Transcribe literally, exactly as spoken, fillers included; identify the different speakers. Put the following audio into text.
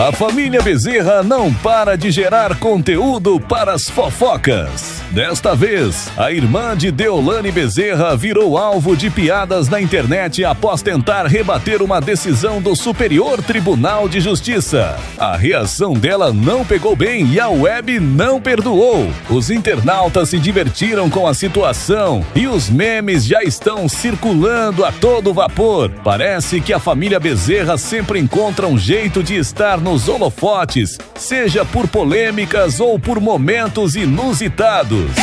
Speaker 1: A família Bezerra não para de gerar conteúdo para as fofocas. Desta vez, a irmã de Deolane Bezerra virou alvo de piadas na internet após tentar rebater uma decisão do Superior Tribunal de Justiça. A reação dela não pegou bem e a web não perdoou. Os internautas se divertiram com a situação e os memes já estão circulando a todo vapor. Parece que a família Bezerra sempre encontra um jeito de estar nos holofotes, seja por polêmicas ou por momentos inusitados.